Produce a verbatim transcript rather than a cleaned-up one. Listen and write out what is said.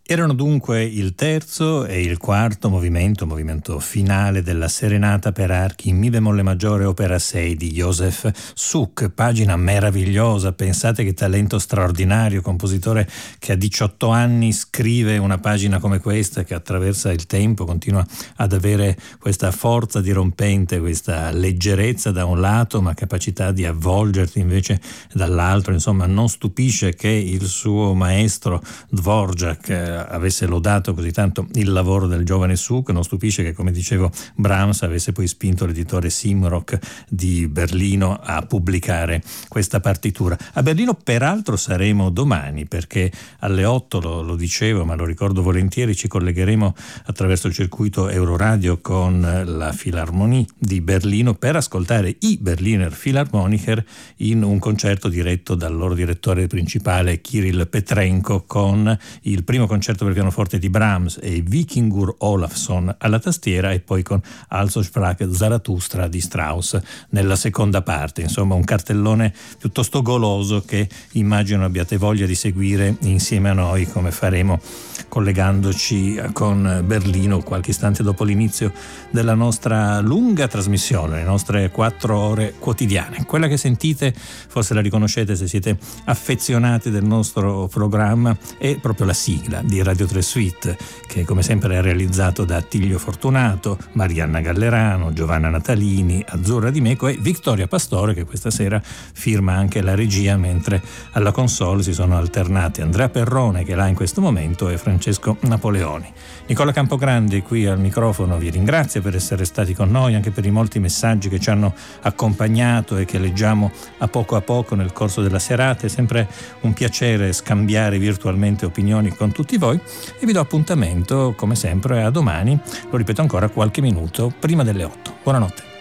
Erano dunque il terzo e il quarto movimento, movimento finale della Serenata per archi in Mi bemolle maggiore opera sei di Josef Suk, pagina meravigliosa. Pensate che talento straordinario, compositore che a diciotto anni scrive una pagina come questa, che attraversa il tempo continua ad avere questa forza dirompente, questa leggerezza da un lato ma capacità di avvolgerti invece dall'altro. Insomma, non stupisce che il suo maestro Dvorak avesse lodato così tanto il lavoro del giovane Suk. Non stupisce che, come dicevo, Brahms avesse poi spinto l'editore Simrock di Berlino a pubblicare questa partitura. A Berlino peraltro saremo domani, perché alle otto, lo, lo dicevo ma lo ricordo volentieri, ci collegheremo attraverso il circuito Euroradio con la Philharmonie di Berlino per ascoltare i Berliner Philharmoniker in un concerto diretto dal loro direttore principale Kirill Petrenko, con il primo concerto per pianoforte di Brahms e Vikingur Olafsson alla tastiera, e poi con Also sprach Zarathustra di Strauss nella seconda parte. Insomma, un cartellone piuttosto goloso che immagino abbiate voglia di seguire insieme a noi, come faremo collegandoci con Berlino qualche istante dopo l'inizio della nostra lunga trasmissione, le nostre quattro ore quotidiane. Quella che sentite, forse la riconoscete se siete affezionati del nostro programma, è proprio la sigla di Radio tre Suite, che come sempre è realizzato da Attilio Fortunato, Marianna Gallerano, Giovanna Natalini, Azzurra Di Meco e Vittoria Pastore, che questa sera firma anche la regia, mentre alla console si sono alternati Andrea Perrone, che è là in questo momento, e Francesco Napoleoni. Nicola Campogrande qui al microfono vi ringrazia per essere stati con noi, anche per i molti messaggi che ci hanno accompagnato e che leggiamo a poco a poco nel corso della serata. È sempre un piacere scambiare virtualmente opinioni con tutti voi, e vi do appuntamento come sempre a domani, lo ripeto ancora, qualche minuto prima delle otto. Buonanotte.